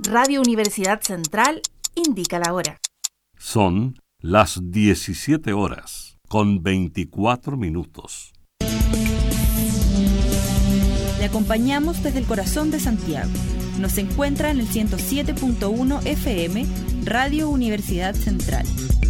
Radio Universidad Central indica la hora. Son las 17 horas con 24 minutos. Le acompañamos desde el corazón de Santiago. Nos encuentra en el 107.1 FM, Radio Universidad Central.